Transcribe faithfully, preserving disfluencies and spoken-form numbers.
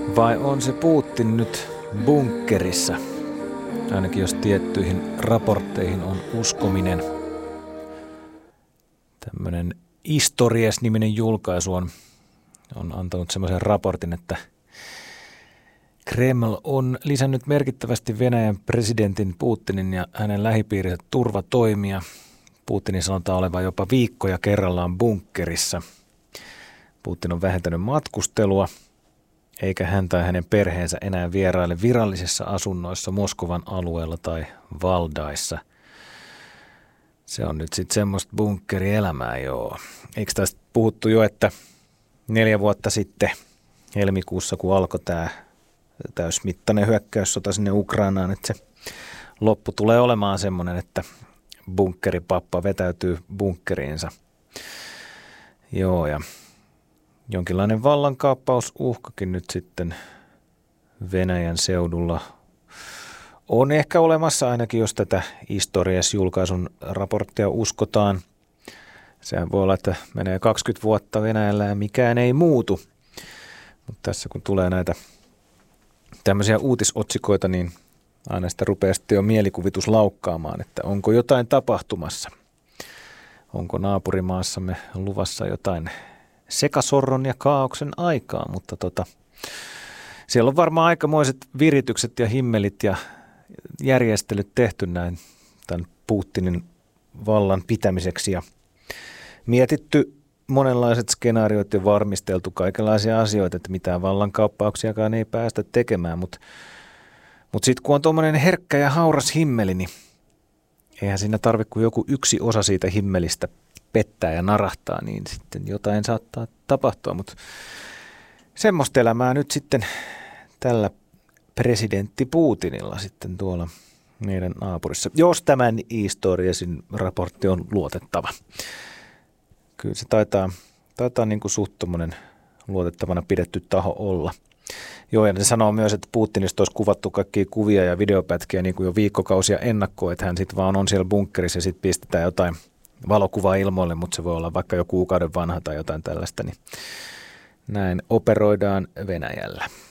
Vai on se Putin nyt bunkkerissa? Ainakin jos tiettyihin raportteihin on uskominen. Tämmöinen Istories-niminen julkaisu on, on antanut semmoisen raportin, että Kreml on lisännyt merkittävästi Venäjän presidentin Putinin ja hänen lähipiirinsä turvatoimia. Putinin sanotaan olevan jopa viikkoja kerrallaan bunkkerissa. Putin on vähentänyt matkustelua, eikä hän tai hänen perheensä enää vieraile virallisissa asunnoissa Moskovan alueella tai Valdaissa. Se on nyt sitten semmoista bunkkerielämää, joo. Eikö tästä puhuttu jo, että neljä vuotta sitten helmikuussa, kun alkoi tämä täysmittainen hyökkäyssota sinne Ukrainaan, että se loppu tulee olemaan semmoinen, että bunkkeripappa vetäytyy bunkkeriinsa. Joo, ja jonkinlainen vallankaappausuhkakin nyt sitten Venäjän seudulla on ehkä olemassa, ainakin jos tätä Istories-julkaisun raporttia uskotaan. Sehän voi olla, että menee kaksikymmentä vuotta Venäjällä ja mikään ei muutu. Mutta tässä kun tulee näitä tämmöisiä uutisotsikoita, niin aina sitä rupeaa sitten jo mielikuvitus laukkaamaan, että onko jotain tapahtumassa. Onko naapurimaassamme luvassa jotain sekasorron ja kaaoksen aikaa, mutta tota, siellä on varmaan aikamoiset viritykset ja himmelit ja järjestelyt tehty näin tämän Putinin vallan pitämiseksi ja mietitty monenlaiset skenaariot ja varmisteltu kaikenlaisia asioita, että mitään vallankaappauksiakaan ei päästä tekemään, mutta mut sitten kun on tuommoinen herkkä ja hauras himmeli, niin eihän siinä tarvitse kuin joku yksi osa siitä himmelistä pettää ja narahtaa, niin sitten jotain saattaa tapahtua, mutta semmoista elämää nyt sitten tällä presidentti Putinilla sitten tuolla meidän naapurissa, jos tämän Istoriesin raportti on luotettava. Kyllä se taitaa, taitaa niin kuin suht tommoinen luotettavana pidetty taho olla. Joo, ja ne sanoo myös, että Putinista olisi kuvattu kaikkia kuvia ja videopätkiä niin kuin jo viikkokausia ennakkoon, että hän sitten vaan on siellä bunkkerissa ja sitten pistetään jotain valokuvaa ilmoille, mutta se voi olla vaikka jo kuukauden vanha tai jotain tällaista, niin näin operoidaan Venäjällä.